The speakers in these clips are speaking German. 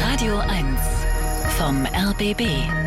Radio 1 vom RBB.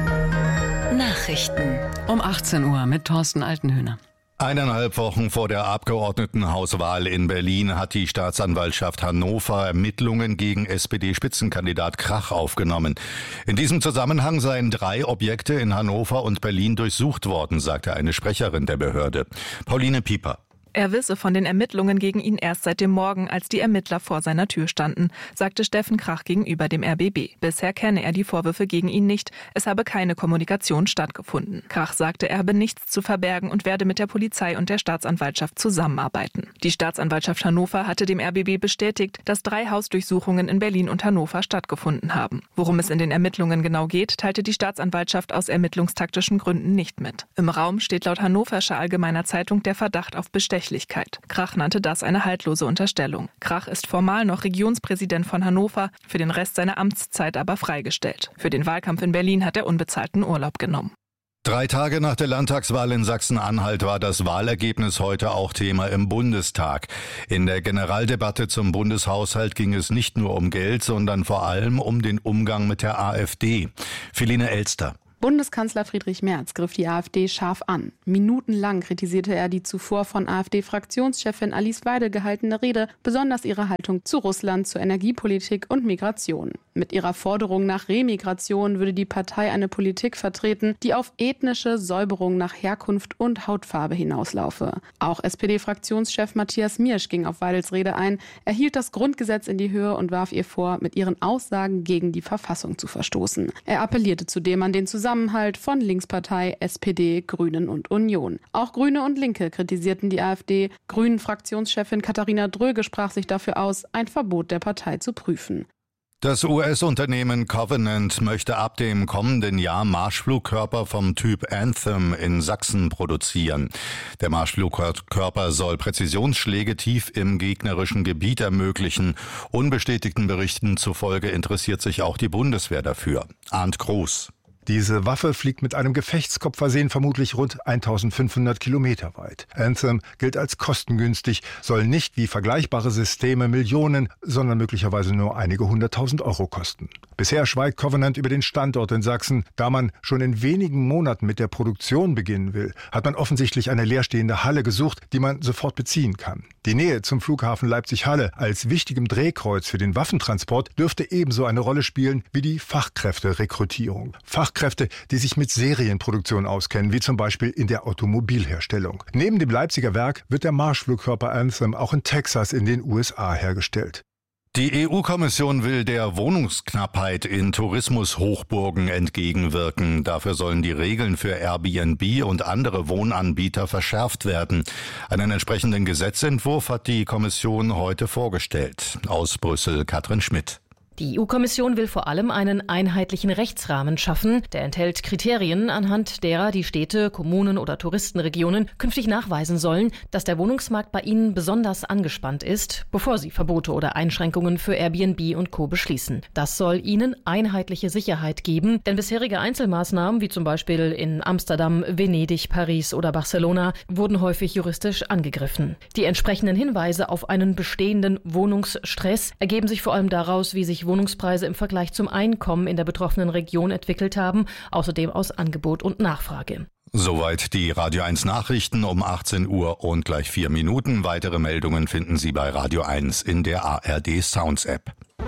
Nachrichten. Um 18 Uhr mit Thorsten Altenhöhner. 1,5 Wochen vor der Abgeordnetenhauswahl in Berlin hat die Staatsanwaltschaft Hannover Ermittlungen gegen SPD-Spitzenkandidat Krach aufgenommen. In diesem Zusammenhang seien 3 Objekte in Hannover und Berlin durchsucht worden, sagte eine Sprecherin der Behörde. Pauline Pieper. Er wisse von den Ermittlungen gegen ihn erst seit dem Morgen, als die Ermittler vor seiner Tür standen, sagte Steffen Krach gegenüber dem RBB. Bisher kenne er die Vorwürfe gegen ihn nicht. Es habe keine Kommunikation stattgefunden. Krach sagte, er habe nichts zu verbergen und werde mit der Polizei und der Staatsanwaltschaft zusammenarbeiten. Die Staatsanwaltschaft Hannover hatte dem RBB bestätigt, dass 3 Hausdurchsuchungen in Berlin und Hannover stattgefunden haben. Worum es in den Ermittlungen genau geht, teilte die Staatsanwaltschaft aus ermittlungstaktischen Gründen nicht mit. Im Raum steht laut Hannoverscher Allgemeiner Zeitung der Verdacht auf Bestechlichkeit. Krach nannte das eine haltlose Unterstellung. Krach ist formal noch Regionspräsident von Hannover, für den Rest seiner Amtszeit aber freigestellt. Für den Wahlkampf in Berlin hat er unbezahlten Urlaub genommen. 3 Tage nach der Landtagswahl in Sachsen-Anhalt war das Wahlergebnis heute auch Thema im Bundestag. In der Generaldebatte zum Bundeshaushalt ging es nicht nur um Geld, sondern vor allem um den Umgang mit der AfD. Feline Elster. Bundeskanzler Friedrich Merz griff die AfD scharf an. Minutenlang kritisierte er die zuvor von AfD-Fraktionschefin Alice Weidel gehaltene Rede, besonders ihre Haltung zu Russland, zur Energiepolitik und Migration. Mit ihrer Forderung nach Remigration würde die Partei eine Politik vertreten, die auf ethnische Säuberung nach Herkunft und Hautfarbe hinauslaufe. Auch SPD-Fraktionschef Matthias Miersch ging auf Weidels Rede ein. Er hielt das Grundgesetz in die Höhe und warf ihr vor, mit ihren Aussagen gegen die Verfassung zu verstoßen. Er appellierte zudem an den Zusammenhalt von Linkspartei, SPD, Grünen und Union. Auch Grüne und Linke kritisierten die AfD. Grünen-Fraktionschefin Katharina Dröge sprach sich dafür aus, ein Verbot der Partei zu prüfen. Das US-Unternehmen Covenant möchte ab dem kommenden Jahr Marschflugkörper vom Typ Anthem in Sachsen produzieren. Der Marschflugkörper soll Präzisionsschläge tief im gegnerischen Gebiet ermöglichen. Unbestätigten Berichten zufolge interessiert sich auch die Bundeswehr dafür. Arndt Groß. Diese Waffe fliegt mit einem Gefechtskopf versehen vermutlich rund 1500 Kilometer weit. Anthem gilt als kostengünstig, soll nicht wie vergleichbare Systeme Millionen, sondern möglicherweise nur einige 100.000 Euro kosten. Bisher schweigt Covenant über den Standort in Sachsen. Da man schon in wenigen Monaten mit der Produktion beginnen will, hat man offensichtlich eine leerstehende Halle gesucht, die man sofort beziehen kann. Die Nähe zum Flughafen Leipzig-Halle als wichtigem Drehkreuz für den Waffentransport dürfte ebenso eine Rolle spielen wie die Fachkräfterekrutierung. Fachkräfte, die sich mit Serienproduktion auskennen, wie zum Beispiel in der Automobilherstellung. Neben dem Leipziger Werk wird der Marschflugkörper Anthem auch in Texas in den USA hergestellt. Die EU-Kommission will der Wohnungsknappheit in Tourismushochburgen entgegenwirken. Dafür sollen die Regeln für Airbnb und andere Wohnanbieter verschärft werden. Einen entsprechenden Gesetzentwurf hat die Kommission heute vorgestellt. Aus Brüssel Katrin Schmidt. Die EU-Kommission will vor allem einen einheitlichen Rechtsrahmen schaffen. Der enthält Kriterien, anhand derer die Städte, Kommunen oder Touristenregionen künftig nachweisen sollen, dass der Wohnungsmarkt bei ihnen besonders angespannt ist, bevor sie Verbote oder Einschränkungen für Airbnb und Co. beschließen. Das soll ihnen einheitliche Sicherheit geben, denn bisherige Einzelmaßnahmen, wie zum Beispiel in Amsterdam, Venedig, Paris oder Barcelona, wurden häufig juristisch angegriffen. Die entsprechenden Hinweise auf einen bestehenden Wohnungsstress ergeben sich vor allem daraus, wie sich Wohnungspreise im Vergleich zum Einkommen in der betroffenen Region entwickelt haben, außerdem aus Angebot und Nachfrage. Soweit die Radio 1 Nachrichten um 18 Uhr und gleich 4 Minuten. Weitere Meldungen finden Sie bei Radio 1 in der ARD Sounds App.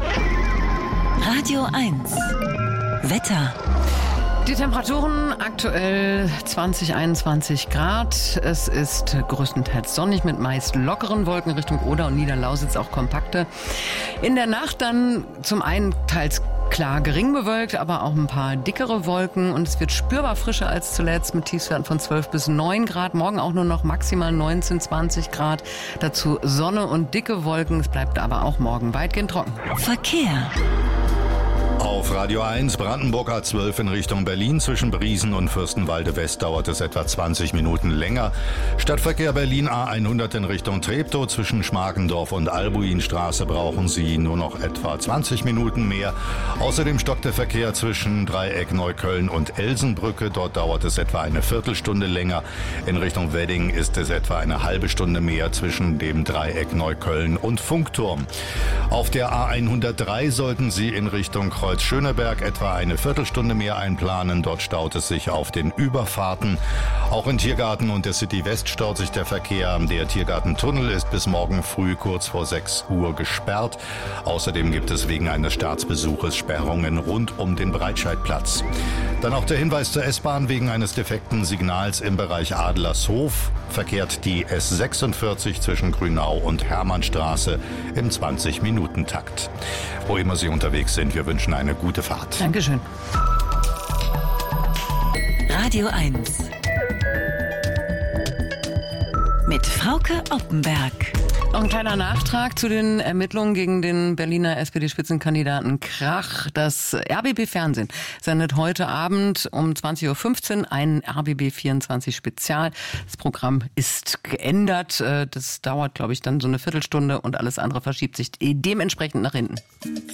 Radio 1 Wetter. Die Temperaturen aktuell 20, 21 Grad. Es ist größtenteils sonnig mit meist lockeren Wolken Richtung Oder und Niederlausitz auch kompakte. In der Nacht dann zum einen teils klar gering bewölkt, aber auch ein paar dickere Wolken und es wird spürbar frischer als zuletzt mit Tiefstwerten von 12 bis 9 Grad. Morgen auch nur noch maximal 19, 20 Grad. Dazu Sonne und dicke Wolken. Es bleibt aber auch morgen weitgehend trocken. Verkehr. Auf Radio 1 Brandenburg A12 in Richtung Berlin zwischen Briesen und Fürstenwalde West dauert es etwa 20 Minuten länger. Stadtverkehr Berlin A100 in Richtung Treptow zwischen Schmargendorf und Albuinstraße brauchen Sie nur noch etwa 20 Minuten mehr. Außerdem stockt der Verkehr zwischen Dreieck Neukölln und Elsenbrücke. Dort dauert es etwa eine Viertelstunde länger. In Richtung Wedding ist es etwa eine halbe Stunde mehr zwischen dem Dreieck Neukölln und Funkturm. Auf der A103 sollten Sie in Richtung Kreuz-Schöneberg etwa eine Viertelstunde mehr einplanen. Dort staut es sich auf den Überfahrten. Auch in Tiergarten und der City West staut sich der Verkehr. Der Tiergartentunnel ist bis morgen früh kurz vor 6 Uhr gesperrt. Außerdem gibt es wegen eines Staatsbesuches Sperrungen rund um den Breitscheidplatz. Dann auch der Hinweis zur S-Bahn: wegen eines defekten Signals im Bereich Adlershof verkehrt die S46 zwischen Grünau und Hermannstraße im 20-Minuten-Takt. Wo immer Sie unterwegs sind, wir wünschen eine gute Fahrt. Dankeschön. Radio 1 mit Frauke Oppenberg. Noch ein kleiner Nachtrag zu den Ermittlungen gegen den Berliner SPD-Spitzenkandidaten Krach. Das RBB-Fernsehen sendet heute Abend um 20.15 Uhr ein RBB 24 Spezial. Das Programm ist geändert. Das dauert, glaube ich, dann so eine Viertelstunde und alles andere verschiebt sich dementsprechend nach hinten.